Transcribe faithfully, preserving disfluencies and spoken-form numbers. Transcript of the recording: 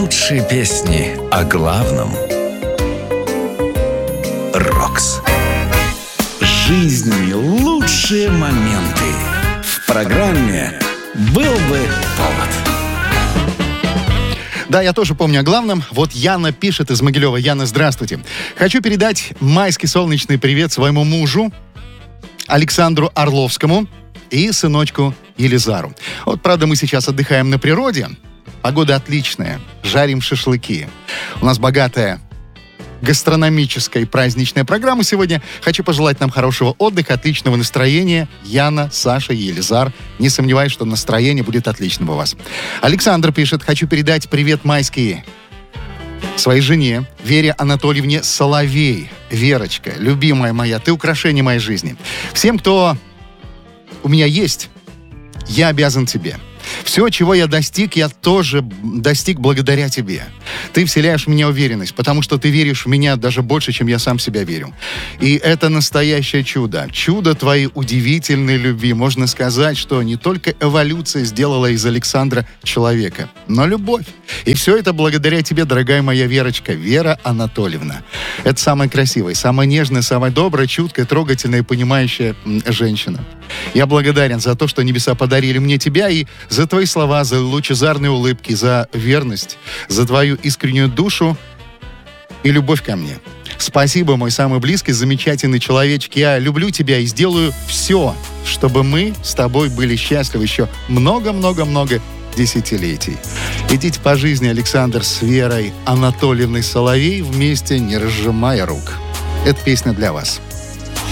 Лучшие песни о главном. Рокс. Жизни лучшие моменты. В программе «Был бы повод». Да, я тоже помню о главном. Вот Яна пишет из Могилева. Яна, здравствуйте. Хочу передать майский солнечный привет своему мужу Александру Орловскому и сыночку Елизару. Вот, правда, мы сейчас отдыхаем на природе. Погода отличная. Жарим шашлыки. У нас богатая гастрономическая и праздничная программа сегодня. Хочу пожелать нам хорошего отдыха, отличного настроения. Яна, Саша и Елизар. Не сомневаюсь, что настроение будет отличным у вас. Александр пишет. Хочу передать привет майские своей жене Вере Анатольевне Соловей. Верочка, любимая моя, ты украшение моей жизни. Всем, кто у меня есть, я обязан тебе. Все, чего я достиг, я тоже достиг благодаря тебе. Ты вселяешь в меня уверенность, потому что ты веришь в меня даже больше, чем я сам в себя верю. И это настоящее чудо. Чудо твоей удивительной любви. Можно сказать, что не только эволюция сделала из Александра человека, но любовь. И все это благодаря тебе, дорогая моя Верочка, Вера Анатольевна. Это самая красивая, самая нежная, самая добрая, чуткая, трогательная и понимающая женщина. Я благодарен за то, что небеса подарили мне тебя, и за твои слова, за лучезарные улыбки, за верность, за твою искреннюю душу и любовь ко мне. Спасибо, мой самый близкий, замечательный человечек. Я люблю тебя и сделаю все, чтобы мы с тобой были счастливы еще много-много-много десятилетий. Идите по жизни, Александр, с Верой Анатольевной Соловей вместе, не разжимая рук. Эта песня для вас.